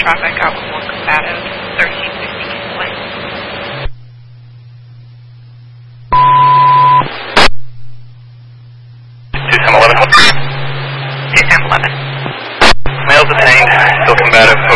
traffic out with more combative, 1350 East Lane. Male detained, still combative.